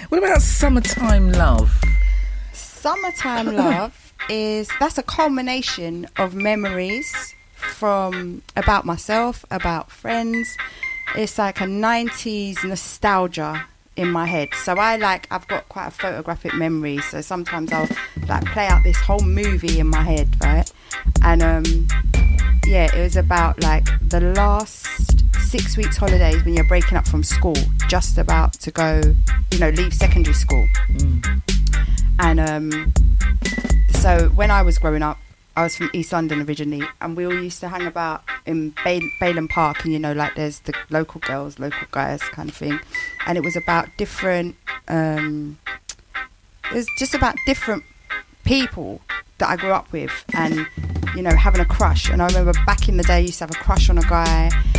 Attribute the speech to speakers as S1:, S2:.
S1: What about Summertime Love?
S2: Summertime Love that's a culmination of memories from about myself, about friends. It's like a 90s nostalgia in my head. So I've got quite a photographic memory. So sometimes I'll like play out this whole movie in my head, right? And it was about like the last 6 weeks holidays when you're breaking up from school, just about to go, leave secondary school. And so when I was growing up, I was from East London originally, and we all used to hang about in Bayland Park, and there's the local girls, local guys kind of thing, and it was about different people that I grew up with, and having a crush. And I remember back in the day I used to have a crush on a guy,